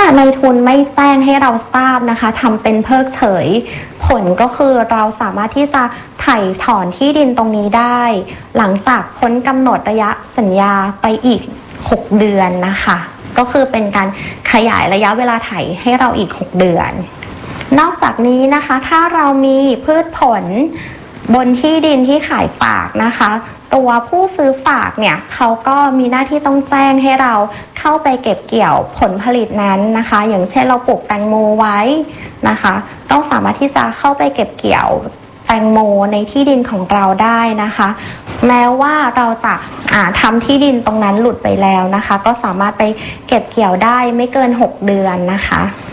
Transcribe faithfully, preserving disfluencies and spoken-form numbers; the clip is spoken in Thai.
นายทุนไม่แจ้งให้เราทราบนะคะทำเป็นเพิกเฉยผลก็คือเราสามารถที่จะไถ่ถอนที่ดินตรงนี้ได้หลังจากพ้นกำหนดระยะสัญญาไปอีกหกเดือนนะคะก็คือเป็นการขยายระยะเวลาไถให้เราอีกหกเดือนนอกจากนี้นะคะถ้าเรามีพืชผลบนที่ดินที่ขายฝากนะคะตัวผู้ซื้อฝากเนี่ยเขาก็มีหน้าที่ต้องแจ้งให้เราเข้าไปเก็บเกี่ยวผลผลิตนั้นนะคะอย่างเช่นเราปลูกแตงโมไว้นะคะต้องสามารถที่จะเข้าไปเก็บเกี่ยวแตงโมในที่ดินของเราได้นะคะแม้ว่าเราจะอ่าทำที่ดินตรงนั้นหลุดไปแล้วนะคะก็สามารถไปเก็บเกี่ยวได้ไม่เกินหกเดือนนะคะ